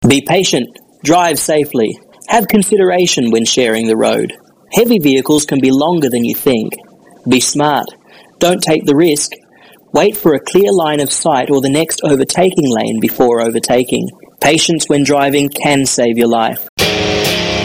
Be patient. Drive safely. Have consideration when sharing the road. Heavy vehicles can be longer than you think. Be smart. Don't take the risk. Wait for a clear line of sight or the next overtaking lane before overtaking. Patience when driving can save your life.